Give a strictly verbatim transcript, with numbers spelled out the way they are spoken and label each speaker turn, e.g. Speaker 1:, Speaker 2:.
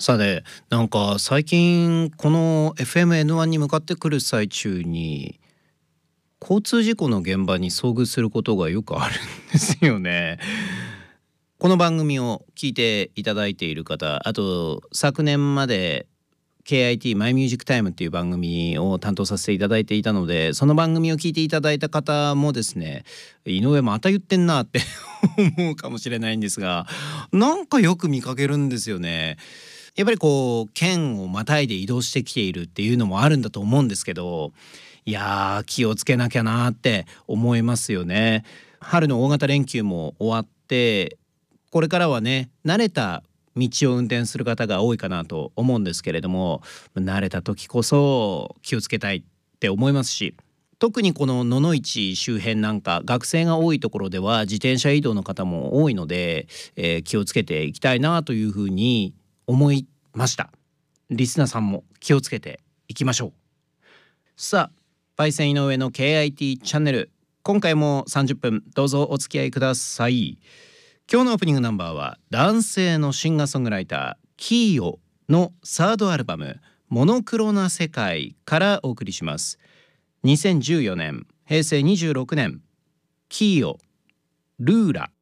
Speaker 1: さて、なんか最近この エフエムエヌワン に向かってくる最中に交通事故の現場に遭遇することがよくあるんですよね。この番組を聞いていただいている方、あと昨年まで ケーアイティー マイミュージックタイムっていう番組を担当させていただいていたので、その番組を聞いていただいた方もですね、井上また言ってんなって思うかもしれないんですが、なんかよく見かけるんですよね。やっぱりこう県をまたいで移動してきているっていうのもあるんだと思うんですけど、いやー気をつけなきゃなーって思いますよね。春の大型連休も終わって、これからはね慣れた道を運転する方が多いかなと思うんですけれども、慣れた時こそ気をつけたいって思いますし、特にこの野々市周辺なんか学生が多いところでは自転車移動の方も多いので、えー気をつけていきたいなというふうに思いました。リスナーさんも気をつけていきましょう。さあ、パイセン井上の ケーアイティー チャンネル、今回もさんじゅっぷんどうぞお付き合いください。今日のオープニングナンバーは男性のシンガーソングライターキーヨのサードアルバムモノクロな世界からお送りします。にせんじゅうよねん、へいせいにじゅうろくねん、キーヨルーラ。